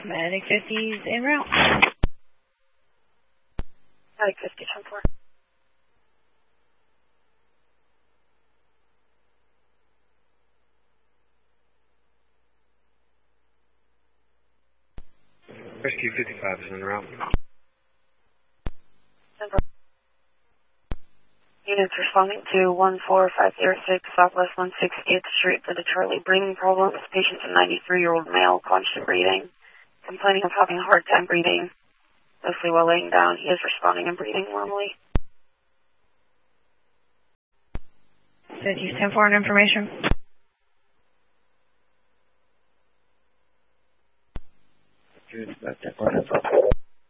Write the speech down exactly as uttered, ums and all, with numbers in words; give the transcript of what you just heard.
Medic fifty's en route. Medic fifty, ten four. Rescue fifty-five is en route. ten four. Units responding to one four five zero six Southwest one sixtieth Street for the Charlie breathing problem. This patient's a ninety-three-year-old male, constant breathing, complaining of having a hard time breathing, mostly while laying down. He is responding and breathing normally. fifty's ten four on information. Good, about that part.